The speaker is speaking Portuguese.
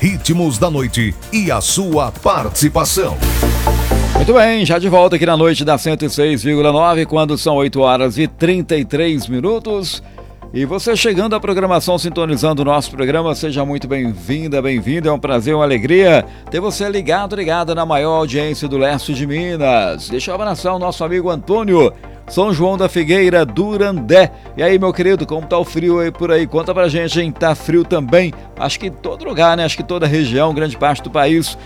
ritmos da noite e a sua participação. Muito bem, já de volta aqui na noite da 106,9, quando são 8 horas e 33 minutos. E você chegando à programação, sintonizando o nosso programa, seja muito bem-vinda, bem-vindo. É um prazer, uma alegria ter você ligada na maior audiência do leste de Minas. Deixa eu abraçar o nosso amigo Antônio, São João da Figueira, Durandé. E aí, meu querido, como tá o frio aí por aí? Conta pra gente, hein? Tá frio também? Acho que em todo lugar, né? Acho que toda a região, grande parte do país